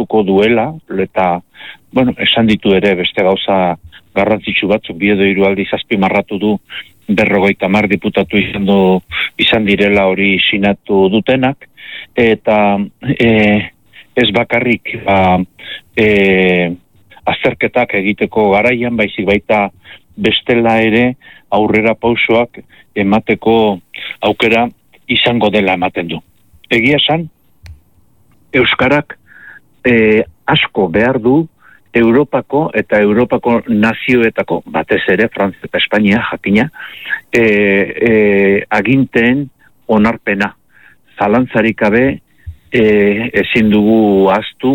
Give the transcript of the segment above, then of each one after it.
sustatuko duela, eta, esan ditu ere beste gauza garrantzitsu batzuk, 2 edo 3 aldiz azpimarratu du 50 diputatu izan direla hori sinatu dutenak, eta ez bakarrik azterketak egiteko garaian, baizik baita bestela ere aurrera pausoak emateko aukera izango dela ematen du. Egia esan, euskarak asko behar du Europako eta Europako nazioetako, batez ere, Frantzia eta Espainia, jakina, aginteen onarpena. Zalantzarik gabe ezin dugu ahaztu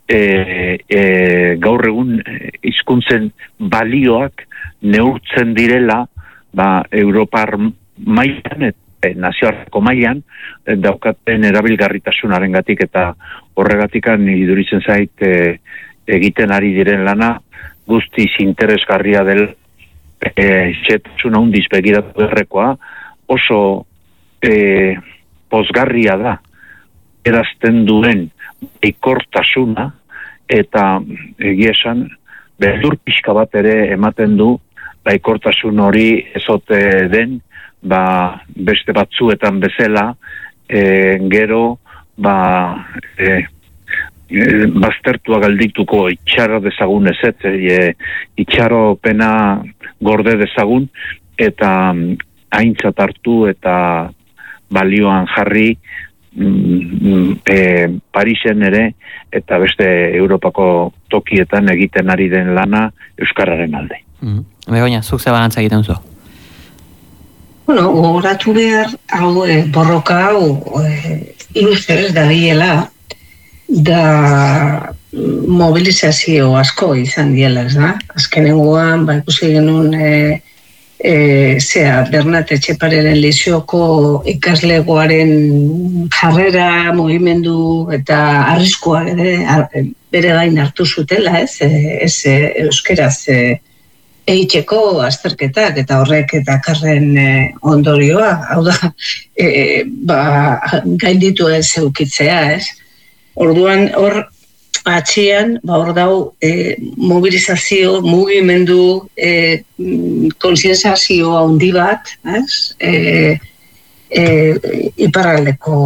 gaur egun hizkuntzen balioak neurtzen direla Europar mailan eta nazioarteko mailan daukaten erabilgarritasunarengatik, eta horregatik iduritzen zait egiten ari diren lana guztiz interesgarria del xetasun handiz begiratu beharrekoa, oso pozgarria da erazten duen ikortasuna, eta egia esan beldur pixka bat ere ematen du ikortasun hori ezote den beste batzuetan bezala gero baztertua galdituko itxaro dezagun itxaropena gorde dezagun, eta aintzat hartu eta balioan jarri Parisen ere eta beste Europako tokietan egiten ari den lana euskararen alde. Begoña, zuk ze balantza egiten zu? Gogoratu behar, borroka hau iluzez da biela, da mobilizazio asko izan diela, ez da? Azkenengoan, ikusi genuen Bernat Etxepareren Lizioko ikaslegoaren jarrera, mugimendu eta arriskua bere gain hartu zutela, ez euskeraz egiteko azterketak, eta horrek dakarren ondorioa, hau da, gainditu ez eukitzea, ez? Orduan, hor atxian, hor dau mobilizazio, mugimendu, konsienzazio handi bat, iparraldeko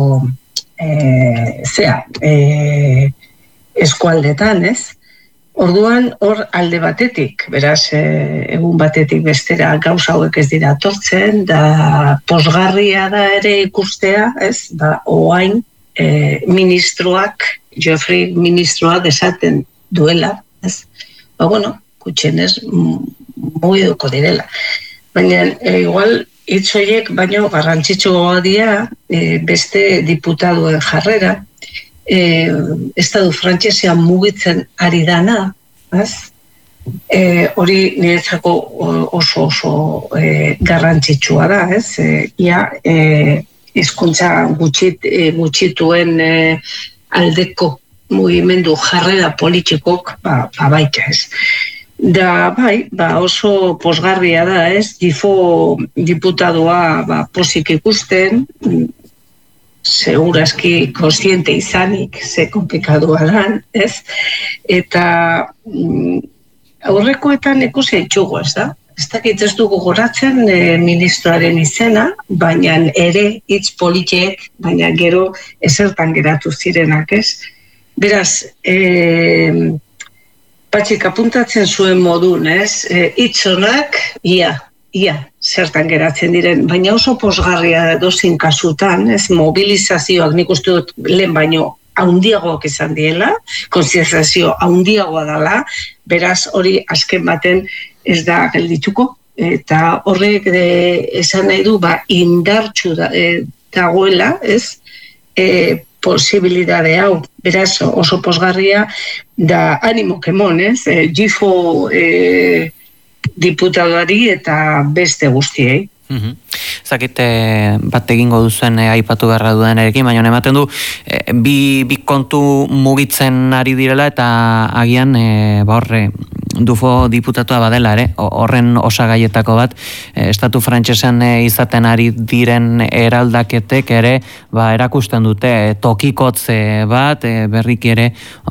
eskualdetan, ez? Orduan, hor alde batetik, beraz, egun batetik bestera gauza hauek ez dira tortzen, da posgarria da ere ikustea, ez? Oain, ministroak, Geoffrey ministroak esaten duela, ez? Kutxenez, mugiduko direla. Baina, igual, hitz horiek baino garrantzitsuagoa dira beste diputaduen jarrera, Estadu frantsesean mugitzen ari dana, ez? Hori niretzako oso garrantzitsua da, ez? Hizkuntza gutxituen aldeko mugimendu jarrera politikok baita, ez? Da, oso posgarria da, ez? Diputadua pozik ikusten, segurazki konsiente izanik, ze komplikadua dan, ez? Eta aurrekoetan ikusi etxugu, ez da? Ez dakit ez dugu goratzen ministroaren izena, baina ere hitz politiek, baina gero ezertan geratu zirenak, ez? Beraz, Patxik apuntatzen zuen modun, ez? Hitz honak, ia, zertan geratzen diren, baina oso posgarria dozin kasutan, ez, mobilizazioak nik uste dut lehen baino haundiagoak izan diela, konsienzazio haundiagoa dela, beraz hori azken baten ez da geldituko, eta horrek esan nahi du indartsu dagoela, ez, posibilidade hau, beraz oso posgarria da animo kemon, ez, Gifo diputadoari eta beste guztiei. Zakit bat egingo duzuen aipatu beharra duen erekin, baina ematen du bi kontu mugitzen ari direla eta agian horre Dufo diputatua badela ere, horren osagaietako bat, estatu frantsesean izaten ari diren eraldaketek ere erakusten dute tokikotze bat, berriki ere